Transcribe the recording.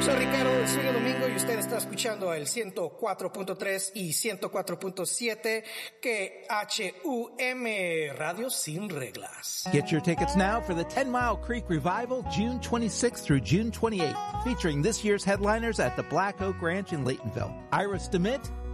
Soy Ricardo del Sueño Domingo y usted está escuchando el 104.3 y 104.7 KHUM Radio Sin Reglas. Get your tickets now for the 10 Mile Creek Revival, June 26th through June 28th, featuring this year's headliners at the Black Oak Ranch in Laytonville: Iris DeMitt,